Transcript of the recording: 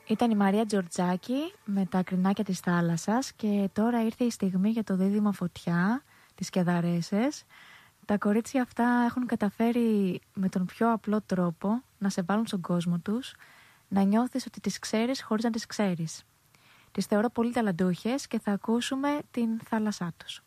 Ήταν η Μαρία Τζορτζάκη με τα Κρινάκια της θάλασσας και τώρα ήρθε η στιγμή για το δίδυμο Φωτιά, τις Κεδαρέσες. Τα κορίτσια αυτά έχουν καταφέρει με τον πιο απλό τρόπο να σε βάλουν στον κόσμο τους, να νιώθεις ότι τις ξέρεις χωρίς να τις ξέρεις. Τις θεωρώ πολύ ταλαντούχες και θα ακούσουμε την θάλασσά τους.